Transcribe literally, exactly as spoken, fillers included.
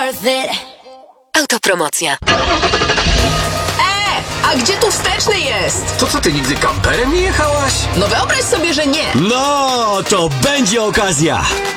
worth it. Autopromocja. E, a gdzie tu wsteczny jest? To co, ty nigdy kamperem nie jechałaś? No wyobraź sobie, że nie. No, to będzie okazja.